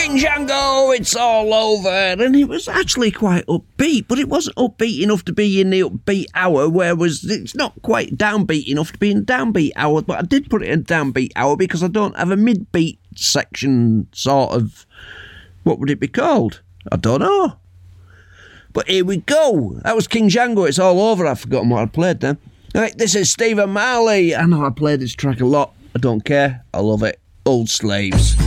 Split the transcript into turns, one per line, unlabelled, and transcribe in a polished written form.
King Django, it's all over. And it was actually quite upbeat, but it wasn't upbeat enough to be in the upbeat hour, whereas it's not quite downbeat enough to be in downbeat hour, but I did put it in downbeat hour because I don't have a midbeat section sort of, what would it be called? I don't know. But here we go. That was King Django, it's all over. I've forgotten what I played then. Right, this is Stephen Marley. I know I played this track a lot. I don't care. I love it. Old Slaves.